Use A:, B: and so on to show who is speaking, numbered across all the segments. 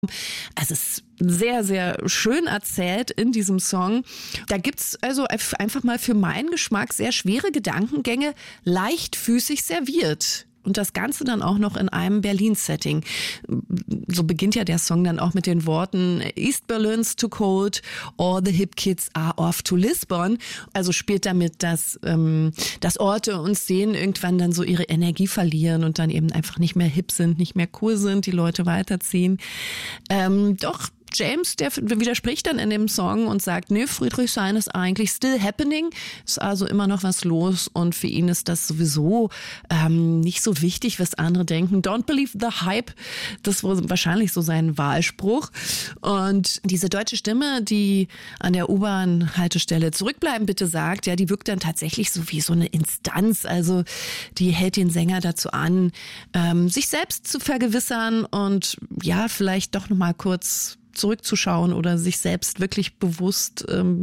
A: Also es ist sehr, sehr schön erzählt in diesem Song. Da gibt's also einfach mal für meinen Geschmack sehr schwere Gedankengänge leichtfüßig serviert. Und das Ganze dann auch noch in einem Berlin-Setting. So beginnt ja der Song dann auch mit den Worten East Berlin's too cold, all the hip kids are off to Lisbon. Also spielt damit, dass Orte und Szenen irgendwann dann so ihre Energie verlieren und dann eben einfach nicht mehr hip sind, nicht mehr cool sind, die Leute weiterziehen. Doch James, der widerspricht dann in dem Song und sagt, nee, Friedrichshain ist eigentlich still happening, ist also immer noch was los und für ihn ist das sowieso nicht so wichtig, was andere denken. Don't believe the hype, das war wahrscheinlich so sein Wahlspruch. Und diese deutsche Stimme, die an der U-Bahn-Haltestelle zurückbleiben bitte sagt, ja, die wirkt dann tatsächlich so wie so eine Instanz, also die hält den Sänger dazu an, sich selbst zu vergewissern und ja, vielleicht doch nochmal kurz zurückzuschauen oder sich selbst wirklich bewusst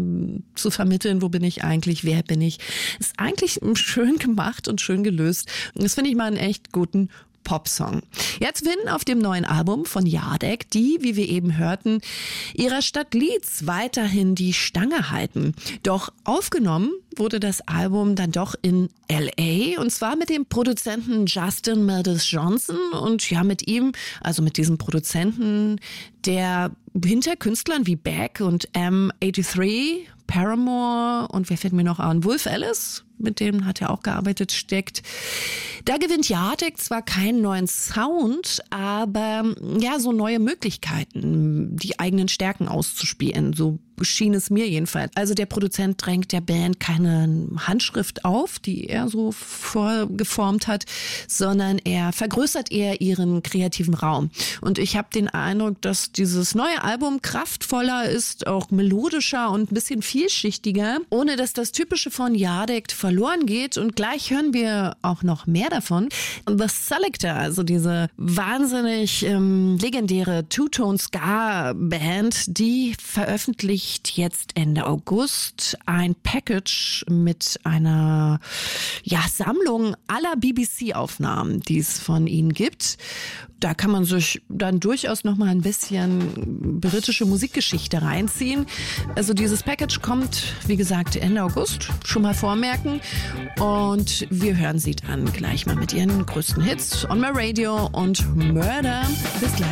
A: zu vermitteln, wo bin ich eigentlich, wer bin ich. Ist eigentlich schön gemacht und schön gelöst. Das finde ich mal einen echt guten Popsong. Jetzt Win auf dem neuen Album von Jadek, die, wie wir eben hörten, ihrer Stadt Leeds weiterhin die Stange halten. Doch aufgenommen wurde das Album dann doch in L.A. und zwar mit dem Produzenten Justin Meldis Johnson und ja mit ihm, also mit diesem Produzenten, der hinter Künstlern wie Beck und M83, Paramore und wer fällt mir noch an? Wolf Alice, mit dem hat er auch gearbeitet, steckt. Da gewinnt Jadek zwar keinen neuen Sound, aber ja, so neue Möglichkeiten, die eigenen Stärken auszuspielen. So schien es mir jedenfalls. Also der Produzent drängt der Band keine Handschrift auf, die er so vorgeformt hat, sondern er vergrößert eher ihren kreativen Raum. Und ich habe den Eindruck, dass dieses neue Album kraftvoller ist, auch melodischer und ein bisschen vielschichtiger, ohne dass das Typische von Jadek verloren geht. Und gleich hören wir auch noch mehr davon. The Selector, also diese wahnsinnig legendäre Two-Tone-Ska-Band, die veröffentlicht jetzt Ende August ein Package mit einer Sammlung aller BBC-Aufnahmen, die es von ihnen gibt. Da kann man sich dann durchaus noch mal ein bisschen britische Musikgeschichte reinziehen. Also dieses Package kommt, wie gesagt, Ende August. Schon mal vormerken. Und wir hören sie dann gleich mal mit ihren größten Hits On My Radio und Murder. Bis gleich.